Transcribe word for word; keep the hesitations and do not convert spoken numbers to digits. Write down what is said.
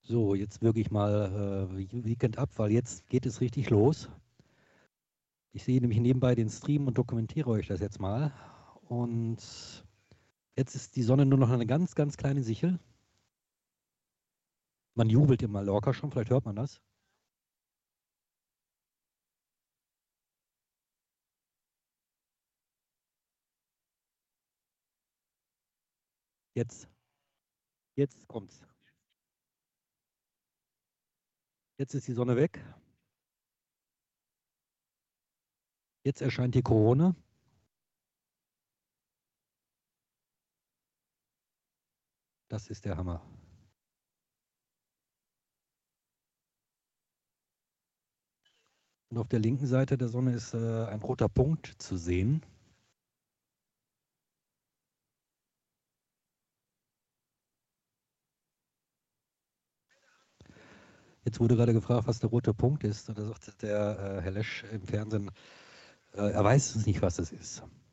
So, jetzt wirklich mal äh, Weekend ab, weil jetzt geht es richtig los. Ich sehe nämlich nebenbei den Stream und dokumentiere euch das jetzt mal. Und jetzt ist die Sonne nur noch eine ganz, ganz kleine Sichel. Man jubelt in Mallorca schon, vielleicht hört man das. Jetzt, jetzt kommt's. Jetzt ist die Sonne weg. Jetzt erscheint die Krone. Das ist der Hammer. Und auf der linken Seite der Sonne ist äh, ein roter Punkt zu sehen. Jetzt wurde gerade gefragt, was der rote Punkt ist. Und da sagte der äh, Herr Lesch im Fernsehen, äh, er weiß es nicht, was es ist.